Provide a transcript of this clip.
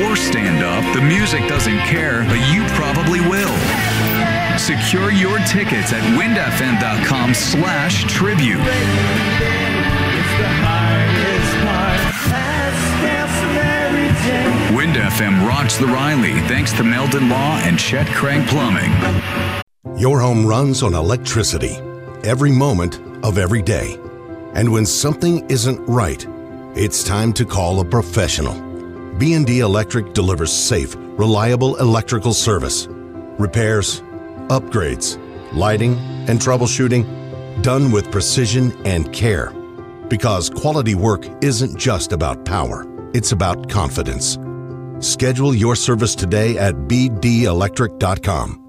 or stand up, the music doesn't care, but you probably will. Secure your tickets at windfm.com/tribute. Wind FM rocks the Riley thanks to Meldon Law and Chet Craig Plumbing. Your home runs on electricity every moment of every day. And when something isn't right, it's time to call a professional. B&D Electric delivers safe, reliable electrical service. Repairs, upgrades, lighting, and troubleshooting done with precision and care. Because quality work isn't just about power, it's about confidence. Schedule your service today at bdelectric.com.